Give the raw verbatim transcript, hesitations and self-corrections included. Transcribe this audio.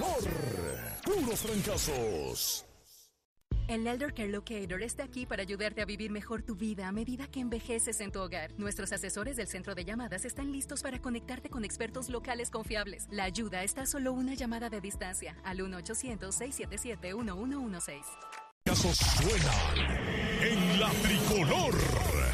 Puros fracasos. El Elder Care Locator está aquí para ayudarte a vivir mejor tu vida a medida que envejeces en tu hogar. Nuestros asesores del centro de llamadas están listos para conectarte con expertos locales confiables. La ayuda está a solo una llamada de distancia al uno ochocientos, seis siete siete, uno uno uno seis. Casos suenan en la tricolor.